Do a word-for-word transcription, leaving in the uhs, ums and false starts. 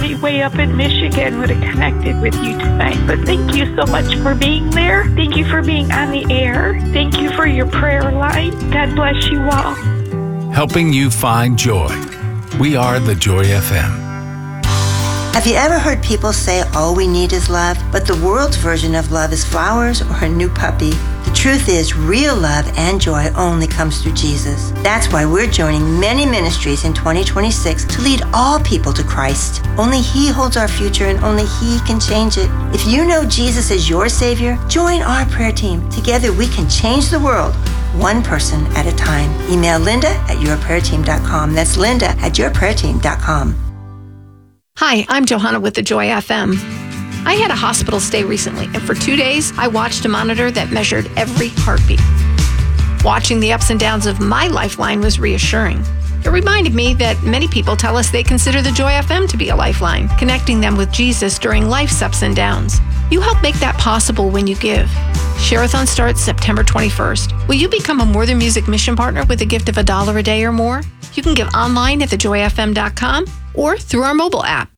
somebody way up in Michigan would have connected with you tonight. But thank you so much for being there. Thank you for being on the air. Thank you for your prayer line. God bless you all. Helping you find joy. We are the Joy F M. Have you ever heard people say all we need is love, but the world's version of love is flowers or a new puppy? The truth is, real love and joy only comes through Jesus. That's why we're joining many ministries in twenty twenty-six to lead all people to Christ. Only He holds our future and only He can change it. If you know Jesus is your Savior, join our prayer team. Together we can change the world, one person at a time. Email Linda at your prayer team dot com. That's Linda at your prayer team dot com. Hi, I'm Johanna with the Joy F M. I had a hospital stay recently, and for two days, I watched a monitor that measured every heartbeat. Watching the ups and downs of my lifeline was reassuring. It reminded me that many people tell us they consider the Joy F M to be a lifeline, connecting them with Jesus during life's ups and downs. You help make that possible when you give. Share-a-thon starts September twenty-first. Will you become a More Than Music mission partner with a gift of a dollar a day or more? You can give online at the joy f m dot com or through our mobile app.